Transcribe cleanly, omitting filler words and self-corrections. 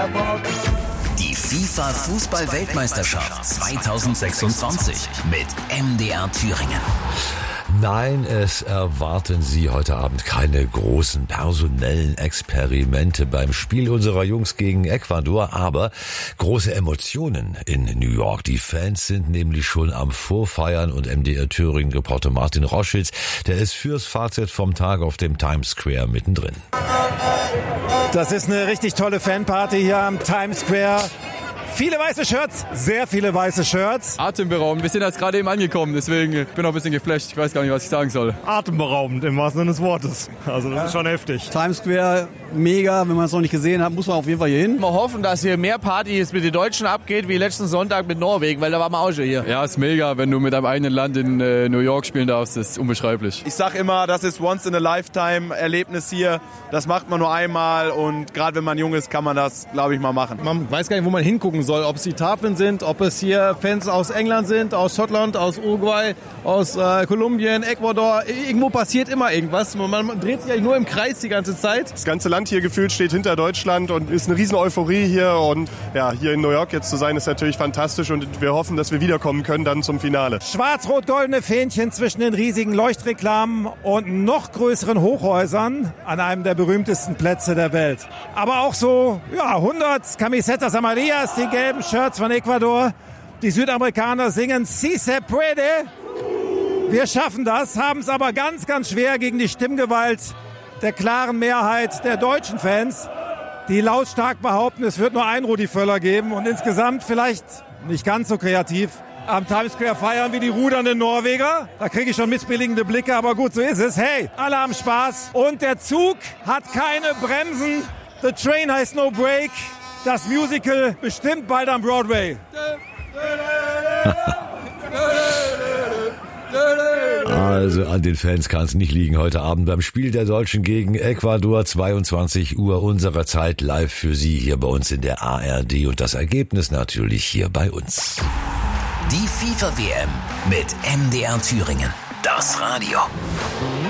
Die FIFA-Fußball-Weltmeisterschaft 2026 mit MDR Thüringen. Nein, es erwarten Sie heute Abend keine großen personellen Experimente beim Spiel unserer Jungs gegen Ecuador, aber große Emotionen in New York. Die Fans sind nämlich schon am Vorfeiern und MDR Thüringen-Reporter Martin Roschitz, der ist fürs Fazit vom Tag auf dem Times Square mittendrin. Das ist eine richtig tolle Fanparty hier am Times Square. Viele weiße Shirts, sehr viele weiße Shirts. Atemberaubend, wir sind jetzt gerade eben angekommen, deswegen bin ich noch ein bisschen geflasht. Ich weiß gar nicht, was ich sagen soll. Atemberaubend im wahrsten Sinne des Wortes. Also das ist schon heftig. Times Square, mega. Wenn man es noch nicht gesehen hat, muss man auf jeden Fall hier hin. Wir hoffen, dass hier mehr Partys mit den Deutschen abgeht, wie letzten Sonntag mit Norwegen, weil da waren wir auch schon hier. Ja, ist mega, wenn du mit deinem eigenen Land in New York spielen darfst, das ist unbeschreiblich. Ich sag immer, das ist Once-in-a-Lifetime-Erlebnis hier. Das macht man nur einmal und gerade wenn man jung ist, kann man das, glaube ich, mal machen. Man weiß gar nicht, wo man hingucken soll, ob es die Tafeln sind, ob es hier Fans aus England sind, aus Schottland, aus Uruguay, aus Kolumbien, Ecuador. Irgendwo passiert immer irgendwas. Man dreht sich eigentlich nur im Kreis die ganze Zeit. Das ganze Land hier gefühlt steht hinter Deutschland und ist eine riesen Euphorie hier. Und ja, hier in New York jetzt zu sein, ist natürlich fantastisch und wir hoffen, dass wir wiederkommen können dann zum Finale. Schwarz-rot-goldene Fähnchen zwischen den riesigen Leuchtreklamen und noch größeren Hochhäusern an einem der berühmtesten Plätze der Welt. Aber auch so 100 Camisetas Amarillas, die gelben Shirts von Ecuador. Die Südamerikaner singen "Si se puede". Wir schaffen das, haben es aber ganz, ganz schwer gegen die Stimmgewalt der klaren Mehrheit der deutschen Fans, die lautstark behaupten, es wird nur einen Rudi Völler geben und insgesamt vielleicht nicht ganz so kreativ am Times Square feiern wie die rudernden Norweger. Da kriege ich schon missbilligende Blicke, aber gut, so ist es. Hey, alle haben Spaß und der Zug hat keine Bremsen. The train has no brake. Das Musical bestimmt bald am Broadway. Also an den Fans kann es nicht liegen heute Abend beim Spiel der Deutschen gegen Ecuador, 22 Uhr unserer Zeit, live für Sie hier bei uns in der ARD und das Ergebnis natürlich hier bei uns. Die FIFA-WM mit MDR Thüringen. Das Radio.